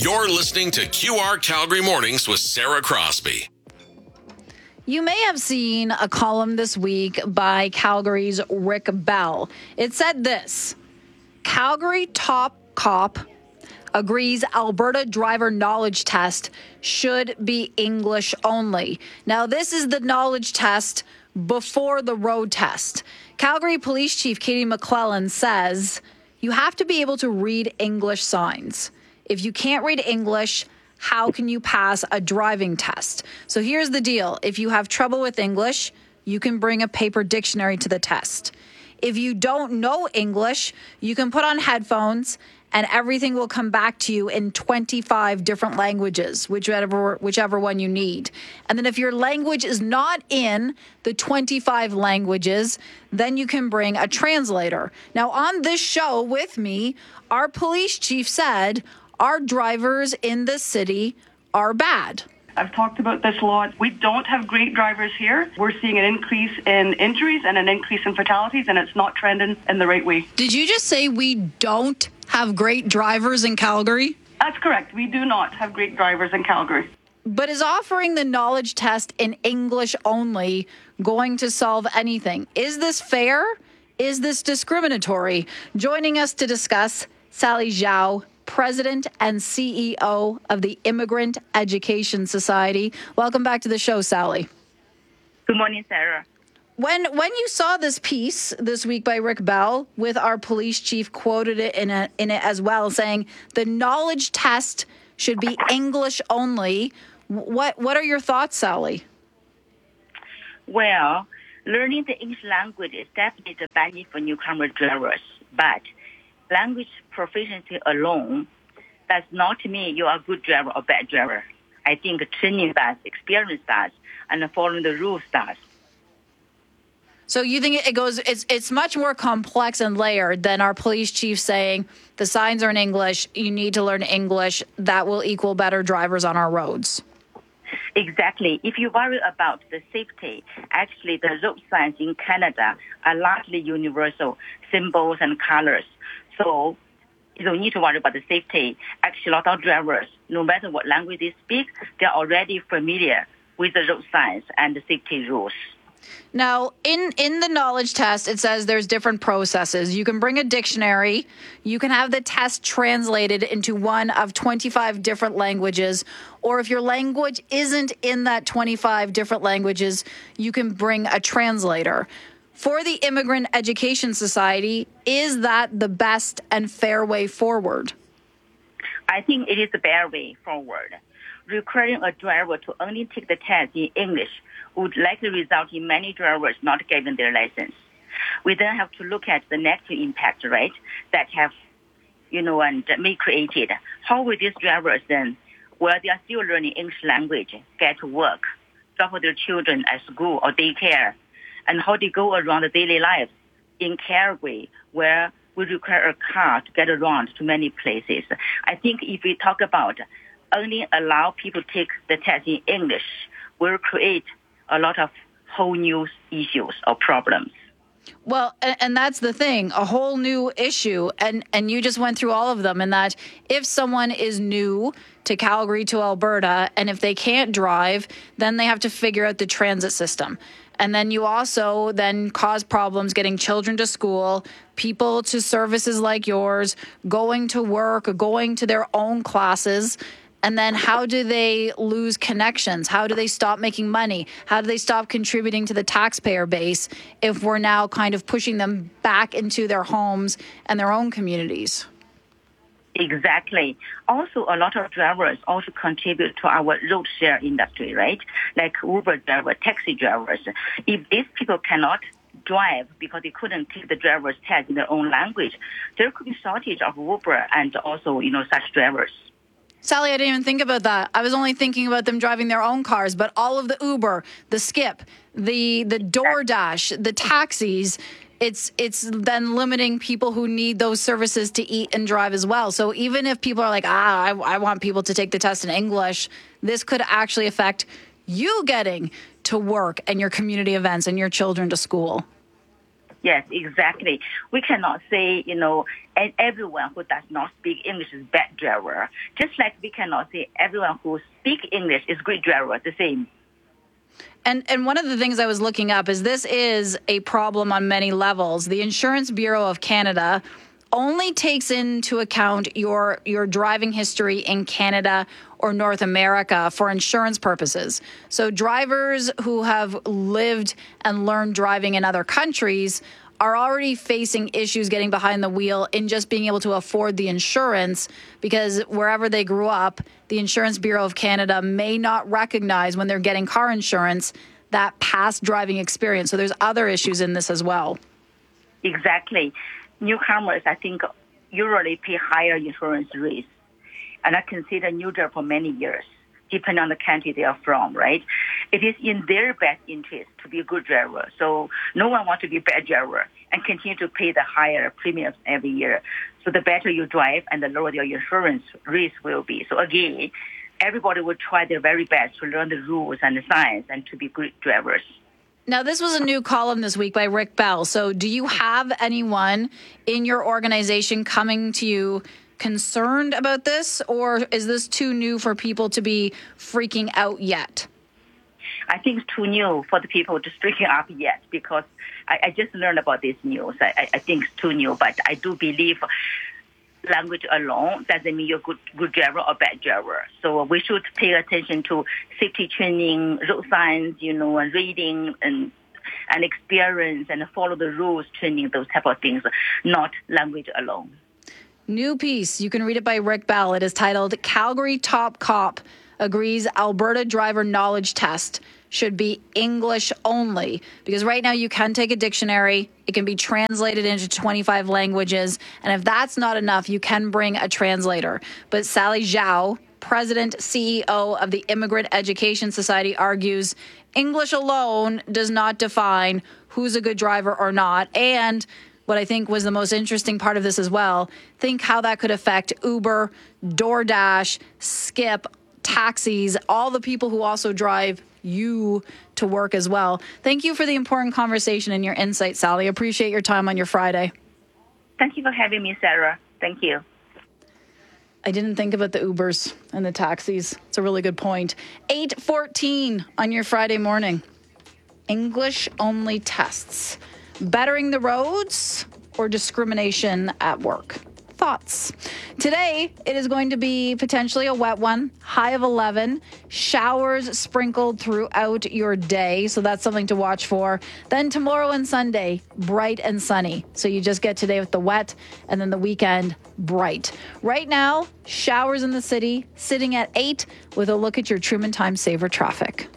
You're listening to QR Calgary Mornings with Sarah Crosby. You may have seen a column this week by Calgary's Rick Bell. It said this: Calgary top cop agrees Alberta driver knowledge test should be English only. Now, this is the knowledge test before the road test. Calgary Police Chief Katie McClellan says you have to be able to read English signs. If you can't read English, how can you pass a driving test? So here's the deal. If you have trouble with English, you can bring a paper dictionary to the test. If you don't know English, you can put on headphones and everything will come back to you in 25 different languages, whichever one you need. And then if your language is not in the 25 languages, then you can bring a translator. Now, on this show with me, our police chief said our drivers in the city are bad. I've talked about this a lot. We don't have great drivers here. We're seeing an increase in injuries and an increase in fatalities, and it's not trending in the right way. Did you just say we don't have great drivers in Calgary? That's correct. We do not have great drivers in Calgary. But is offering the knowledge test in English only going to solve anything? Is this fair? Is this discriminatory? Joining us to discuss, Sally Zhao, President and CEO of the Immigrant Education Society. Welcome back to the show, Sally. Good morning, Sarah. When you saw this piece this week by Rick Bell, with our police chief quoted it in it as well, saying the knowledge test should be English only. What are your thoughts, Sally? Well, learning the English language is definitely the benefit for newcomer drivers, but language proficiency alone does not mean you are a good driver or bad driver. I think training does, experience does, and following the rules does. So you think it's much more complex and layered than our police chief saying the signs are in English, you need to learn English, that will equal better drivers on our roads? Exactly. If you worry about the safety, actually the road signs in Canada are largely universal, symbols and colors. So you don't need to worry about the safety. Actually, a lot of drivers, no matter what language they speak, they're already familiar with the road signs and the safety rules. Now, in the knowledge test, it says there's different processes. You can bring a dictionary. You can have the test translated into one of 25 different languages. Or if your language isn't in that 25 different languages, you can bring a translator. For the Immigrant Education Society, is that the best and fair way forward? I think it is the better way forward. Requiring a driver to only take the test in English would likely result in many drivers not getting their license. We then have to look at the negative impact, right, that have, and may created. How will these drivers then, while they are still learning English language, get to work, drop their children at school or daycare, and how they go around the daily lives in Calgary, where we require a car to get around to many places. I think if we talk about only allow people to take the test in English, will create a lot of whole new issues or problems. Well, and that's the thing, a whole new issue. And you just went through all of them, in that if someone is new to Calgary, to Alberta, and if they can't drive, then they have to figure out the transit system. And then you also then cause problems getting children to school, people to services like yours, going to work, going to their own classes. And then how do they lose connections? How do they stop making money? How do they stop contributing to the taxpayer base if we're now kind of pushing them back into their homes and their own communities? Exactly. Also, a lot of drivers also contribute to our road share industry, right? Like Uber drivers, taxi drivers. If these people cannot drive because they couldn't take the driver's test in their own language, there could be shortage of Uber and also, such drivers. Sally, I didn't even think about that. I was only thinking about them driving their own cars, but all of the Uber, the Skip, the DoorDash, the taxis, it's then limiting people who need those services to eat and drive as well. So even if people are like, I want people to take the test in English, this could actually affect you getting to work and your community events and your children to school. Yes, exactly. We cannot say, everyone who does not speak English is bad driver. Just like we cannot say everyone who speaks English is great driver, the same. And one of the things I was looking up is this is a problem on many levels. The Insurance Bureau of Canada only takes into account your driving history in Canada or North America for insurance purposes. So drivers who have lived and learned driving in other countries are already facing issues getting behind the wheel in just being able to afford the insurance, because wherever they grew up, the Insurance Bureau of Canada may not recognize when they're getting car insurance that past driving experience. So there's other issues in this as well. Exactly. Newcomers, I think, usually pay higher insurance rates. And I consider new driver for many years, depending on the country they are from, right? It is in their best interest to be a good driver. So no one wants to be a bad driver and continue to pay the higher premiums every year. So the better you drive and the lower your insurance rates will be. So again, everybody will try their very best to learn the rules and the science and to be good drivers. Now, this was a new column this week by Rick Bell. So do you have anyone in your organization coming to you concerned about this, or is this too new for people to be freaking out yet? I think it's too new for the people to freaking out yet, because I just learned about this news. I think it's too new, but I do believe language alone doesn't mean you're good driver or bad driver. So we should pay attention to safety training, road signs, and reading and experience and follow the rules training, those type of things, not language alone. New piece. You can read it by Rick Bell. It is titled Calgary Top Cop Agrees Alberta Driver Knowledge Test Should Be English Only. Because right now you can take a dictionary. It can be translated into 25 languages. And if that's not enough, you can bring a translator. But Sally Zhao, President, CEO of the Immigrant Education Society, argues English alone does not define who's a good driver or not. And what I think was the most interesting part of this as well, think how that could affect Uber, DoorDash, Skip, taxis, all the people who also drive you to work as well. Thank you for the important conversation and your insight, Sally. Appreciate your time on your Friday. Thank you for having me, Sarah. Thank you. I didn't think about the Ubers and the taxis. It's a really good point. 8:14 on your Friday morning. English only tests. Bettering the roads or discrimination at work? Thoughts? Today, it is going to be potentially a wet one, high of 11, showers sprinkled throughout your day. So that's something to watch for. Then tomorrow and Sunday, bright and sunny. So you just get today with the wet, and then the weekend, bright. Right now, showers in the city, sitting at 8 with a look at your Truman Time Saver traffic.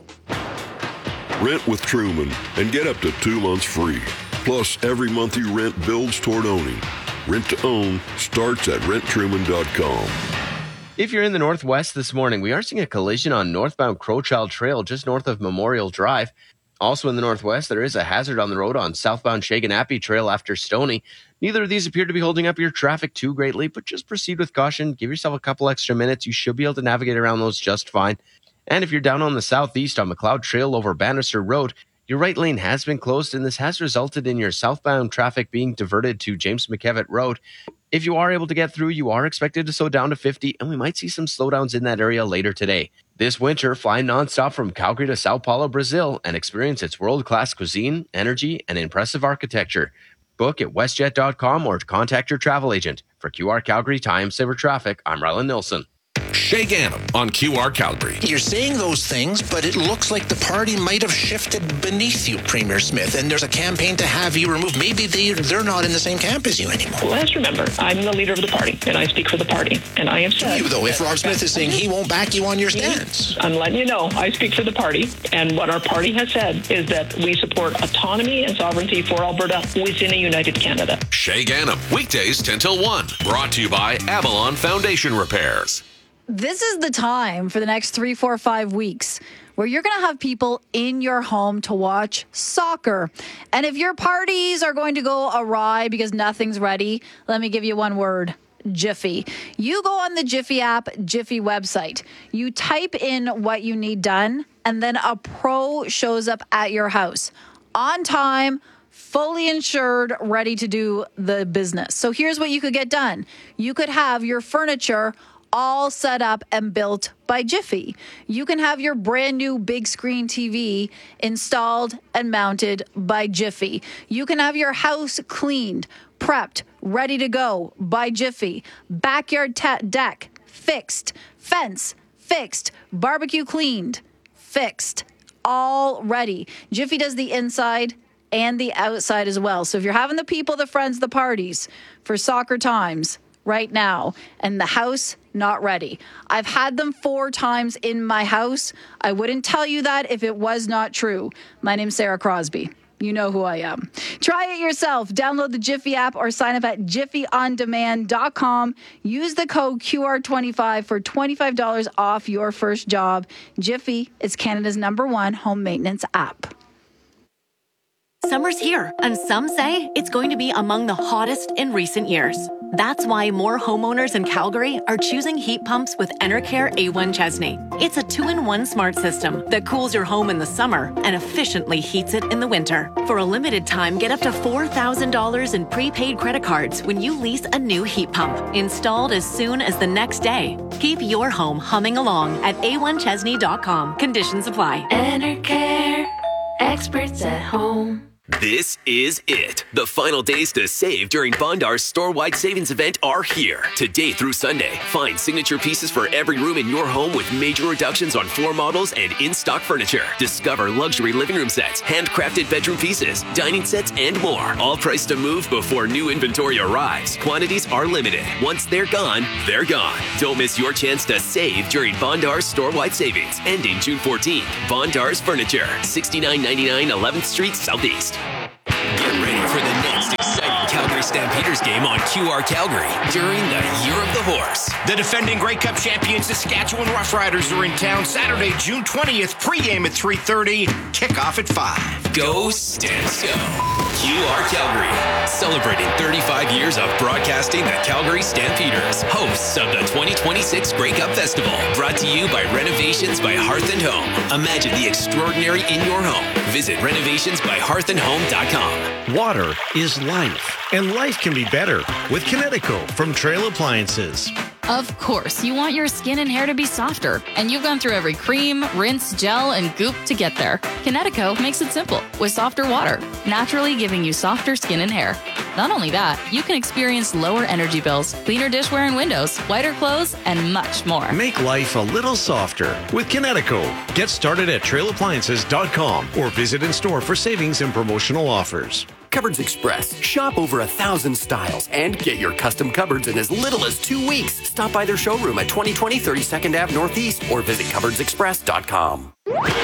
Rent with Truman and get up to 2 months free. Plus, every month you rent builds toward owning. Rent to own starts at renttruman.com. If you're in the Northwest this morning, we are seeing a collision on northbound Crowchild Trail just north of Memorial Drive. Also in the Northwest, there is a hazard on the road on southbound Shaganappi Trail after Stoney. Neither of these appear to be holding up your traffic too greatly, but just proceed with caution. Give yourself a couple extra minutes. You should be able to navigate around those just fine. And if you're down on the southeast on McLeod Trail over Bannister Road, your right lane has been closed, and this has resulted in your southbound traffic being diverted to James McKevitt Road. If you are able to get through, you are expected to slow down to 50, and we might see some slowdowns in that area later today. This winter, fly nonstop from Calgary to Sao Paulo, Brazil, and experience its world-class cuisine, energy, and impressive architecture. Book at westjet.com or contact your travel agent. For QR Calgary Time Saver Traffic, I'm Rylan Nilsson. Shay Ganem on QR Calgary. You're saying those things, but it looks like the party might have shifted beneath you, Premier Smith, and there's a campaign to have you removed. Maybe they're not in the same camp as you anymore. Well, let's remember, I'm the leader of the party, and I speak for the party. And I have said... You, though, if Rob Smith is saying he won't back you on your stance. I'm letting you know, I speak for the party, and what our party has said is that we support autonomy and sovereignty for Alberta within a united Canada. Shay Ganem, weekdays 10 till 1. Brought to you by Avalon Foundation Repairs. This is the time for the next 3, 4, 5 weeks where you're going to have people in your home to watch soccer. And if your parties are going to go awry because nothing's ready, let me give you one word: Jiffy. You go on the Jiffy app, Jiffy website. You type in what you need done, and then a pro shows up at your house on time, fully insured, ready to do the business. So here's what you could get done. You could have your furniture all set up and built by Jiffy. You can have your brand new big screen TV installed and mounted by Jiffy. You can have your house cleaned, prepped, ready to go by Jiffy. Backyard deck fixed, fence fixed, barbecue cleaned, fixed, all ready. Jiffy does the inside and the outside as well. So if you're having the people, the friends, the parties for soccer times right now and the house not ready. I've had them 4 times in my house. I wouldn't tell you that if it was not true. My name's Sarah Crosby. You know who I am. Try it yourself. Download the Jiffy app or sign up at jiffyondemand.com. Use the code QR25 for $25 off your first job. Jiffy is Canada's #1 home maintenance app. Summer's here, and some say it's going to be among the hottest in recent years. That's why more homeowners in Calgary are choosing heat pumps with Enercare A1 Chesney. It's a 2-in-1 smart system that cools your home in the summer and efficiently heats it in the winter. For a limited time, get up to $4,000 in prepaid credit cards when you lease a new heat pump, installed as soon as the next day. Keep your home humming along at a1chesney.com. Conditions apply. Enercare, experts at home. This is it. The final days to save during Bondar's store-wide savings event are here. Today through Sunday, find signature pieces for every room in your home with major reductions on floor models and in-stock furniture. Discover luxury living room sets, handcrafted bedroom pieces, dining sets, and more. All priced to move before new inventory arrives. Quantities are limited. Once they're gone, they're gone. Don't miss your chance to save during Bondar's store-wide savings, ending June 14th. Bondar's Furniture, 6999 11th Street Southeast. Get ready for the next exciting Calgary Stampeders game on QR Calgary during the Year of the Horse. The defending Grey Cup champions Saskatchewan Roughriders are in town Saturday, June 20th, pregame at 3:30, kickoff at 5. Go Stamps Go! QR Calgary, celebrating 35 years of broadcasting the Calgary Stampeders, hosts of the 2026 Grey Cup Festival, brought to you by Renovations by Hearth and Home. Imagine the extraordinary in your home. Visit renovationsbyhearthandhome.com. Water is life, and life can be better with Kinetico from Trail Appliances. Of course, you want your skin and hair to be softer, and you've gone through every cream, rinse, gel, and goop to get there. Kinetico makes it simple with softer water, naturally giving you softer skin and hair. Not only that, you can experience lower energy bills, cleaner dishware and windows, whiter clothes, and much more. Make life a little softer with Kinetico. Get started at trailappliances.com or visit in store for savings and promotional offers. Cupboards Express. Shop over 1,000 styles and get your custom cupboards in as little as 2 weeks. Stop by their showroom at 2020 32nd Ave Northeast or visit cupboardsexpress.com.